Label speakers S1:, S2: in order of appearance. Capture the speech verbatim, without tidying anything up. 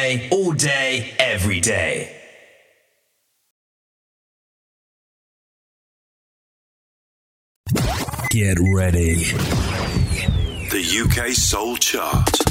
S1: all day, every day.
S2: Get ready.
S3: The U K Soul Chart.